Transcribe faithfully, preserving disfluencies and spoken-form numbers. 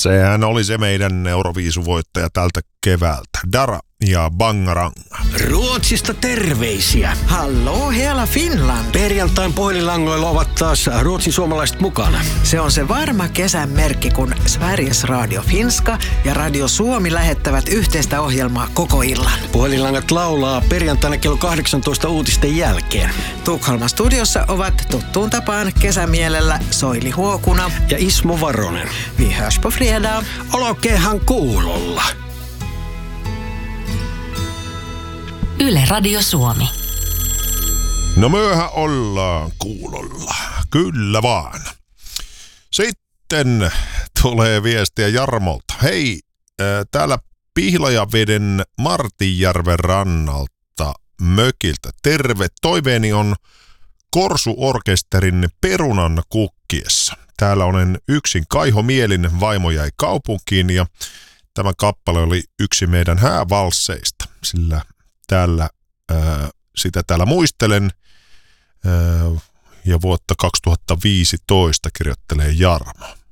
Sehän oli se meidän Euroviisuvoittaja tältä keväältä. Dara ja Bangaranga. Ruotsista terveisiä. Hallå hela Finland. Perjantain puhelinlangoilla ovat taas Ruotsin suomalaiset mukana. Se on se varma kesän merkki, kun Sveriges Radio Finska ja Radio Suomi lähettävät yhteistä ohjelmaa koko illan. Puhelinlangat laulaa perjantaina kello kahdeksantoista uutisten jälkeen. Tukholman studiossa ovat tuttuun tapaan kesämielellä Soili Huokuna ja Ismo Varonen. Vi hörs på fredag. Olkeehan kuulolla. Yle Radio Suomi. No myöhä ollaan kuulolla. Kyllä vaan. Sitten tulee viestiä Jarmolta. Hei, täällä Pihlajaveden Martinjärven rannalta mökiltä. Terve. Toiveeni on Korsu-orkesterin Perunan kukkiessa. Täällä olen yksin Kaiho Mielinen, vaimo jäi kaupunkiin ja tämä kappale oli yksi meidän häävalsseista, sillä täällä, ää, sitä täällä muistelen ää, ja vuotta kaksituhattaviisitoista kirjoittelee Jarmo.